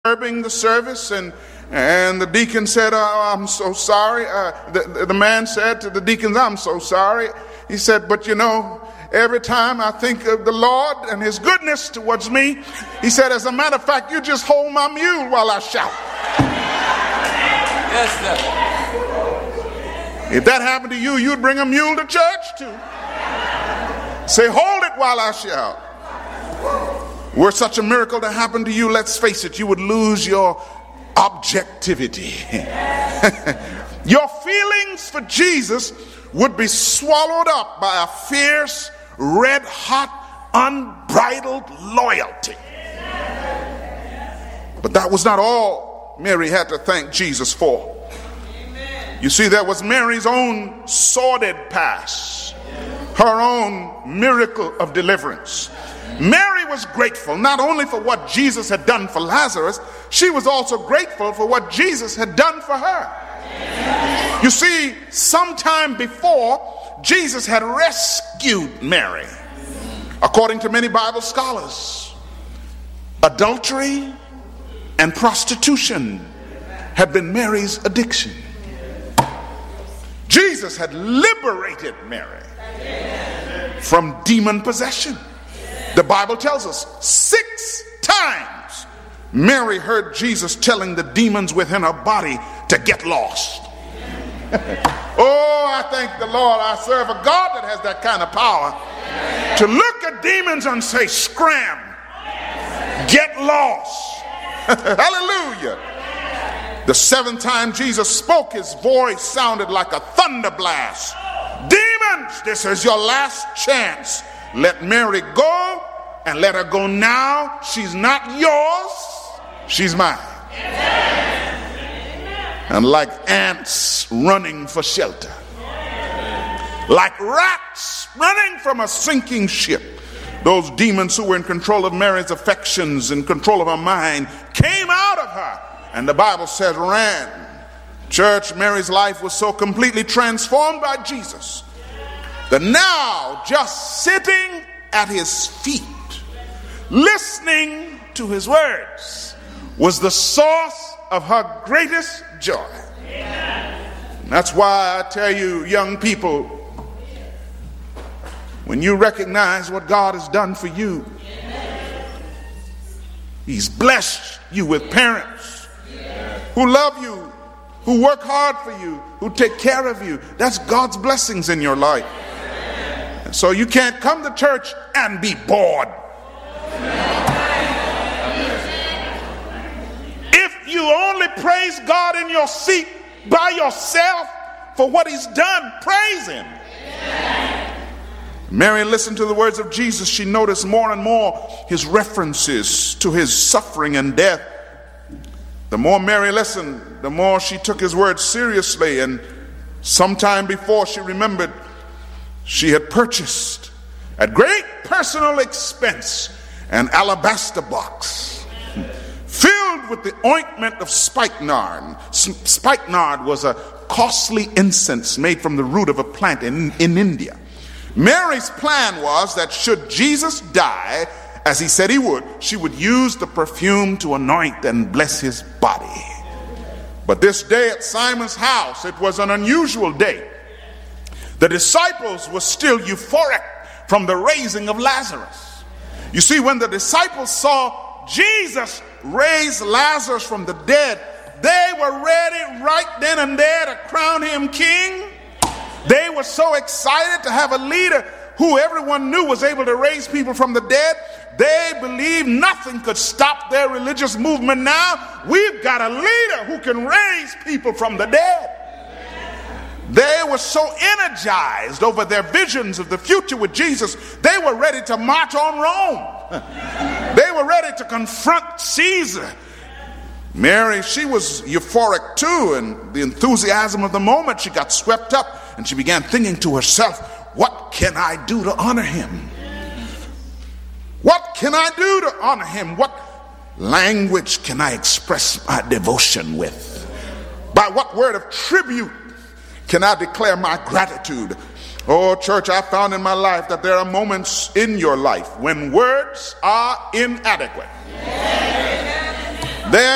disturbing the service, and the deacon said, I'm so sorry. The man said to the deacons, I'm so sorry. He said, but you know, every time I think of the Lord and his goodness towards me, he said, as a matter of fact, you just hold my mule while I shout. Yes, sir. If that happened to you, you'd bring a mule to church too. Say, hold it while I shout. Were such a miracle to happen to you, let's face it, you would lose your objectivity. Your feelings for Jesus would be swallowed up by a fierce, red-hot, unbridled loyalty. But that was not all Mary had to thank Jesus for. You see, there was Mary's own sordid past, her own miracle of deliverance. Mary was grateful not only for what Jesus had done for Lazarus, she was also grateful for what Jesus had done for her. You see, sometime before, Jesus had rescued Mary. According to many Bible scholars, adultery and prostitution had been Mary's addiction. Jesus had liberated Mary from demon possession. The Bible tells us 6 times Mary heard Jesus telling the demons within her body to get lost. Oh, I thank the Lord I serve a God that has that kind of power to look at demons and say, scram, get lost. Hallelujah. The 7th time Jesus spoke, his voice sounded like a thunder blast. Demons, this is your last chance. Let Mary go, and let her go now. She's not yours, she's mine. And like ants running for shelter, like rats running from a sinking ship, those demons who were in control of Mary's affections, in control of her mind, came out of her. And the Bible says ran. Church, Mary's life was so completely transformed by Jesus that now just sitting at his feet, listening to his words, was the source of her greatest joy. That's why I tell you, young people, when you recognize what God has done for you, he's blessed you with parents who love you, who work hard for you, who take care of you. That's God's blessings in your life. And so you can't come to church and be bored. If you only praise God in your seat by yourself for what he's done, praise him. Mary listened to the words of Jesus. She noticed more and more his references to his suffering and death. The more Mary listened, the more she took his words seriously. And sometime before, she remembered she had purchased at great personal expense an alabaster box filled with the ointment of spikenard. Spikenard was a costly incense made from the root of a plant in India. Mary's plan was that should Jesus die, as he said he would, she would use the perfume to anoint and bless his body. But this day at Simon's house, it was an unusual day. The disciples were still euphoric from the raising of Lazarus. You see, when the disciples saw Jesus raise Lazarus from the dead, they were ready right then and there to crown him king. They were so excited to have a leader who everyone knew was able to raise people from the dead. They believed nothing could stop their religious movement now. We've got a leader who can raise people from the dead. They were so energized over their visions of the future with Jesus, they were ready to march on Rome. They were ready to confront Caesar. Mary, she was euphoric too, and the enthusiasm of the moment, she got swept up and she began thinking to herself, what can I do to honor him? What can I do to honor him? What language can I express my devotion with? By what word of tribute can I declare my gratitude? Oh, church, I found in my life that there are moments in your life when words are inadequate. There